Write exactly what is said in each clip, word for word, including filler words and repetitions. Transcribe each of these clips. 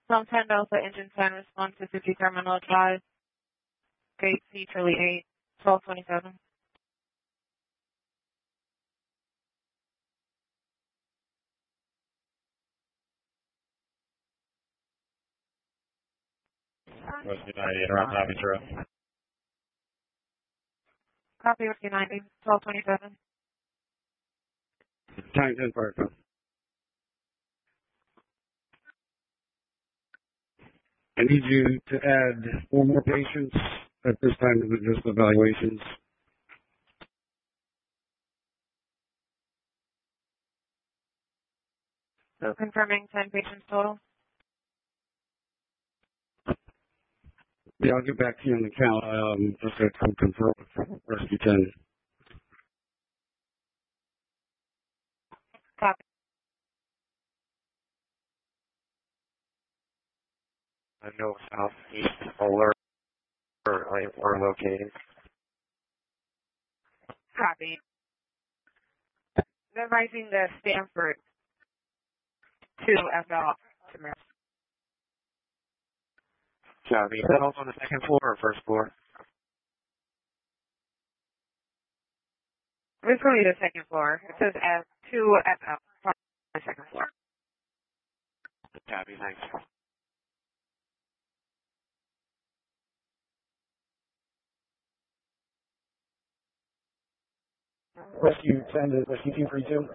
Psalm ten Delta Engine ten response to fifty Terminal Drive, Gate C Charlie eight, twelve twenty-seven. Whiskey ninety, around Tommy Trail. Copy Whiskey ninety, twelve twenty-seven. Time ten Park. I need you to add four more patients at this time to the just evaluations. So confirming ten patients total. Yeah, I'll get back to you on the count. Um, just to confirm with Rescue ten. Copy. I know southeast alert or, or located. Copy. They're rising the Stanford to F L. Copy. Is that also on the second floor or first floor? It's going to be the second floor. It says F two F L on the second floor. Copy, thanks. Rescue ten to Rescue two thirty-two.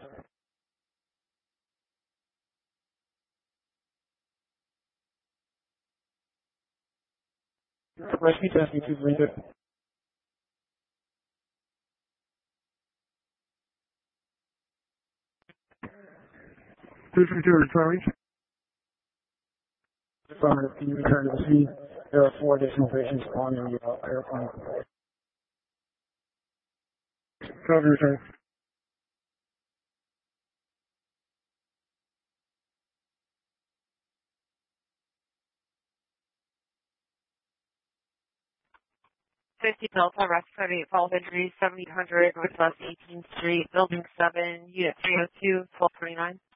Rescue ten, Rescue two thirty-two. two thirty-two, return. Affirmative, can you return to the scene? There are four additional patients on the uh, airplane. Copy, return. fifty Delta, Rescue eight, Falls Injury, seventy hundred, Northwest eighteenth Street, Building seven, Unit three oh two, twelve twenty-nine.